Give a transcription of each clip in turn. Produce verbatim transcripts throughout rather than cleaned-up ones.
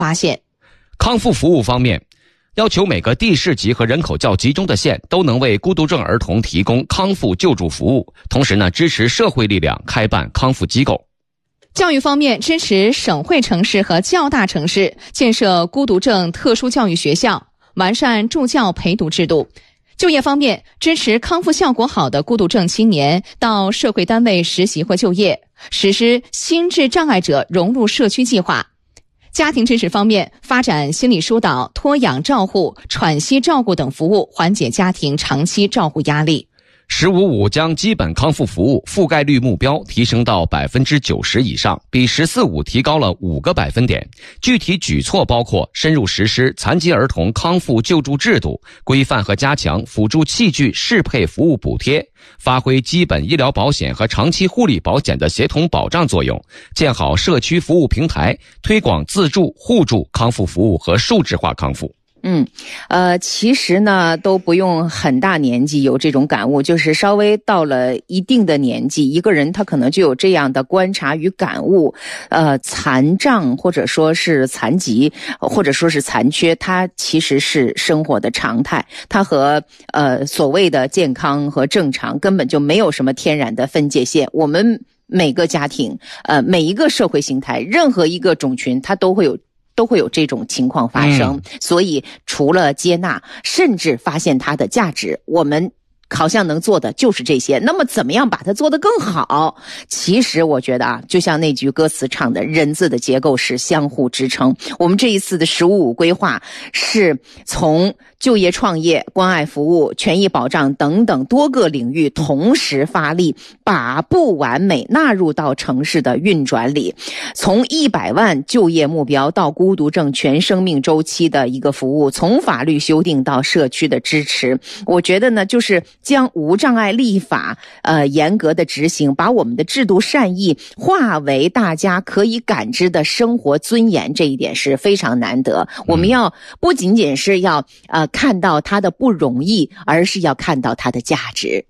发现。 康复服务方面，要求每个地市级和人口较集中的县都能为孤独症儿童提供康复救助服务，同时呢，支持社会力量开办康复机构。 教育方面，支持省会城市和较大城市建设孤独症特殊教育学校，完善助教陪读制度。就业方面，支持康复效果好的孤独症青年到社会单位实习或就业，实施心智障碍者融入社区计划。家庭支持方面，发展心理疏导、托养照护、喘息照顾等服务，缓解家庭长期照护压力。 十五五将基本康复服务覆盖率目标提升到百分之九十以上，比十四五提高了五个百分点。具体举措包括深入实施残疾儿童康复救助制度，规范和加强辅助器具适配服务补贴，发挥基本医疗保险和长期护理保险的协同保障作用，建好社区服务平台，推广自助、互助康复服务和数字化康复。 嗯，呃，其实呢，都不用很大年纪有这种感悟，就是稍微到了一定的年纪，一个人他可能就有这样的观察与感悟。呃，残障或者说是残疾，或者说是残缺，它其实是生活的常态，它和呃所谓的健康和正常根本就没有什么天然的分界线。我们每个家庭，呃，每一个社会形态，任何一个种群，它都会有。都会有这种情况发生，嗯、所以除了接纳，甚至发现它的价值，我们好像能做的就是这些。那么怎么样把它做得更好？其实我觉得啊，就像那句歌词唱的，人字的结构是相互支撑。我们这一次的十五五规划是从就业创业、关爱服务、权益保障等等多个领域同时发力，把不完美纳入到城市的运转里。从一百万就业目标到孤独症全生命周期的一个服务，从法律修订到社区的支持，我觉得呢，就是将无障碍立法呃严格的执行，把我们的制度善意化为大家可以感知的生活尊严，这一点是非常难得。我们要不仅仅是要呃看到它的不容易，而是要看到它的价值。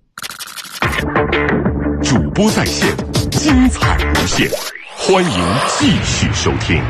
主播在线，精彩无限，欢迎继续收听。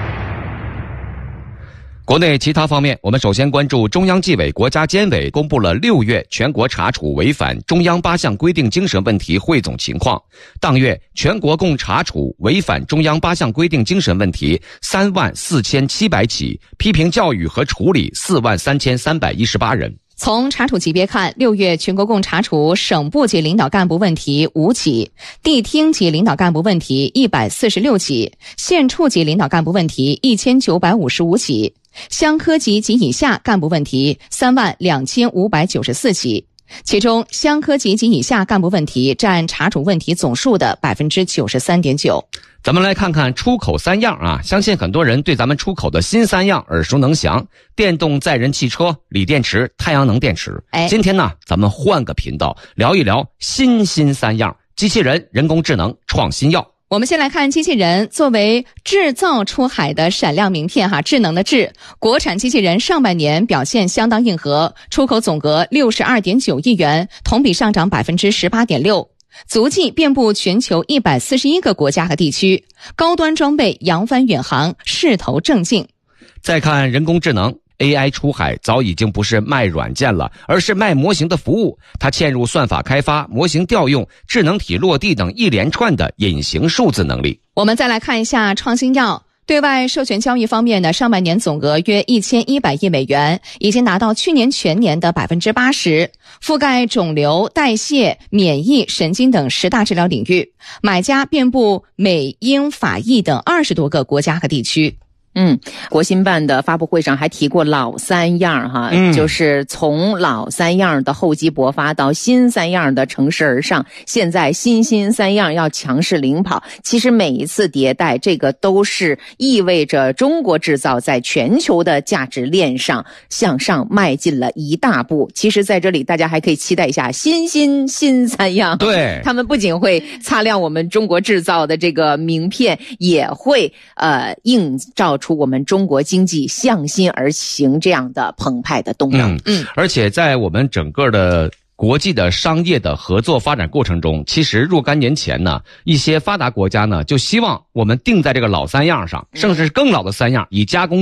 国内其他方面，我们首先关注中央纪委国家监委公布了六月全国查处违反中央八项规定精神问题汇总情况。当月全国共查处违反中央八项规定精神问题三万四千七百起，批评教育和处理四万三千三百一十八人。 从查处级别看，六月全国共查处省部级领导干部问题五起，地厅级领导干部问题一百四十六起，县处级领导干部问题一千九百五十五起，乡科级及以下干部问题三万两千五百九十四起。其中乡科级及以下干部问题占查处问题总数的 百分之九十三点九。 咱们来看看出口三样啊，相信很多人对咱们出口的新三样耳熟能详：电动载人汽车、锂电池、太阳能电池。哎，今天呢，咱们换个频道聊一聊新新三样：机器人、人工智能、创新药。 我们先来看机器人，作为制造出海的闪亮名片哈，智能的智，国产机器人上半年表现相当硬核，出口总额 六十二点九亿元，同比上涨 百分之十八点六。足迹遍布全球一百四十一个国家和地区，高端装备扬帆远航，势头正劲。 再看人工智能， A I 出海早已经不是卖软件了，而是卖模型的服务。它嵌入算法开发、模型调用、智能体落地等一连串的隐形数字能力。 我们再来看一下创新药。对外授权交易方面呢，上半年总额约一千一百亿美元，已经达到去年全年的 百分之八十， 覆盖肿瘤、代谢、免疫、神经等十大治疗领域，买家遍布美、英、法、意等二十多个国家和地区。 嗯，国新办的发布会上还提过老三样哈、嗯，就是从老三样的厚积薄发到新三样的乘势而上，现在新新三样要强势领跑。其实每一次迭代，这个都是意味着中国制造在全球的价值链上向上迈进了一大步。其实在这里大家还可以期待一下新新新三样， 对， 他们不仅会擦亮我们中国制造的这个名片，也会呃映照出我们中国经济向心而行这样的澎湃的动能。 嗯嗯，而且在我们整个的国际的商业的合作发展过程中，其实若干年前呢，一些发达国家呢就希望我们定在这个老三样上，甚至是更老的三样，以加工